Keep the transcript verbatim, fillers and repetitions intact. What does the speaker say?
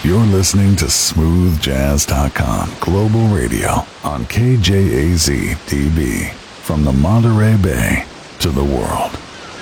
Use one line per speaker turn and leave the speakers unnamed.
You're listening to smooth jazz dot com Global Radio on K J A Z T V. From the Monterey Bay to the world.